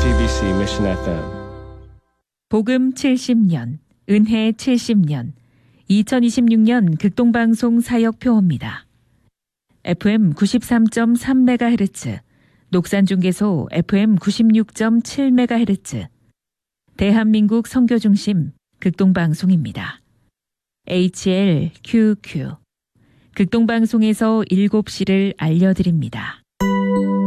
JTBC Mission FM. 복음 70년, 은혜 70년, 2026년 극동방송 사역표어입니다. FM 93.3MHz, 녹산중계소 FM 96.7MHz, 대한민국 선교중심 극동방송입니다. HLQQ, 극동방송에서 7시를 알려드립니다.